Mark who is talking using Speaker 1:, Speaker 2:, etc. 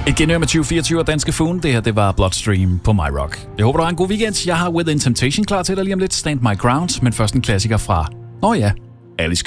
Speaker 1: Et genhør med 2024 og Danske Fuglen. Det her, det var Bloodstream på My Rock. Jeg håber, du har en god weekend. Jeg har Within Temptation klar til dig lige om lidt. Stand My Ground, men først en klassiker fra... Alice